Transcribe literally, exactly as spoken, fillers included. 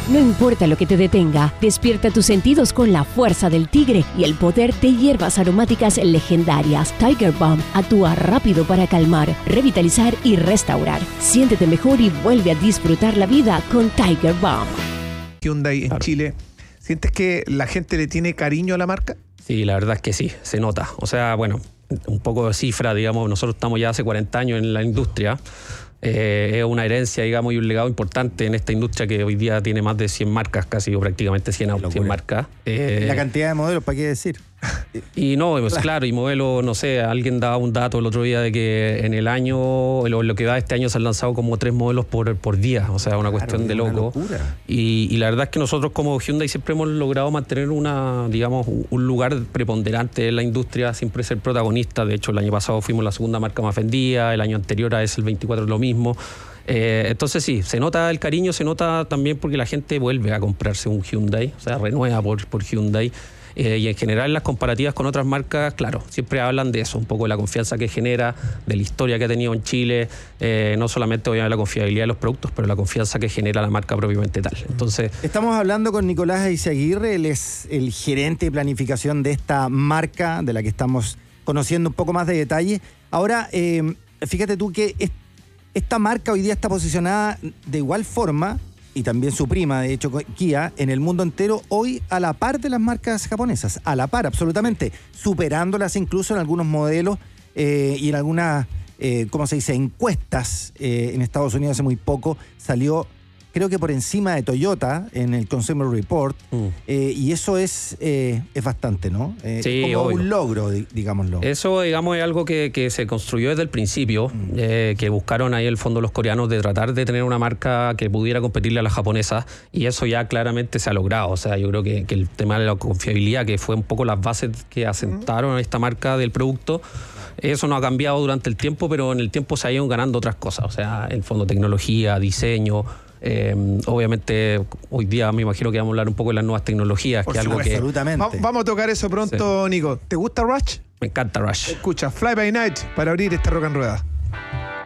No importa lo que te detenga, despierta tus sentidos con la fuerza del tigre y el poder de hierbas aromáticas legendarias. Tiger Balm actúa rápido para calmar, revitalizar y restaurar. Siéntete mejor y vuelve a disfrutar la vida con Tiger Balm. Hyundai en Claro. Chile, ¿sientes que la gente le tiene cariño a la marca? Sí, la verdad es que sí, se nota. O sea, bueno, un poco de cifra, digamos, nosotros estamos ya hace cuarenta años en la industria. Eh, es una herencia, digamos, y un legado importante en esta industria que hoy día tiene más de cien marcas, casi o prácticamente cien, cien marcas. Eh, La cantidad de modelos, ¿para qué decir? Y no, pues claro, y modelo, no sé, alguien daba un dato el otro día de que en el año, lo, lo que va este año se han lanzado como tres modelos por, por día, o sea, una cuestión Claro, de una loco. locura. Y, y la verdad es que nosotros como Hyundai siempre hemos logrado mantener una, digamos, un lugar preponderante en la industria, siempre ser protagonista. De hecho, el año pasado fuimos la segunda marca más vendida, el año anterior a ese, el veinticuatro, lo mismo. Eh, entonces sí, se nota el cariño, se nota también porque la gente vuelve a comprarse un Hyundai, o sea, renueva por, por Hyundai. Eh, y en general las comparativas con otras marcas, claro, siempre hablan de eso, un poco de la confianza que genera, de la historia que ha tenido en Chile, eh, no solamente obviamente la confiabilidad de los productos, pero la confianza que genera la marca propiamente tal. Entonces, Estamos hablando con Nicolás Eizaguirre, él es el gerente de planificación de esta marca, de la que estamos conociendo un poco más de detalle. Ahora, eh, fíjate tú que es, esta marca hoy día está posicionada de igual forma, y también su prima, de hecho, Kia, en el mundo entero, hoy a la par de las marcas japonesas, a la par, absolutamente, superándolas incluso en algunos modelos eh, y en algunas, eh, ¿cómo se dice?, encuestas eh, en Estados Unidos hace muy poco, salió, creo que por encima de Toyota en el Consumer Report, mm. eh, y eso es, eh, es bastante, ¿no? Eh, Sí, es como obvio. un logro, di- digámoslo. Eso, digamos, es algo que, que se construyó desde el principio, Mm. eh, que buscaron ahí el fondo los coreanos de tratar de tener una marca que pudiera competirle a las japonesas, y eso ya claramente se ha logrado. O sea, yo creo que, que el tema de la confiabilidad, que fue un poco las bases que asentaron a esta marca del producto, eso no ha cambiado durante el tiempo, pero en el tiempo se han ido ganando otras cosas. O sea, en el fondo tecnología, diseño. Eh, obviamente hoy día me imagino que vamos a hablar un poco de las nuevas tecnologías, Por que es algo supuesto, que absolutamente. Va- vamos a tocar eso pronto, Nico. ¿Te gusta Rush? me encanta Rush. Escucha, Fly By Night para abrir esta rock and rueda.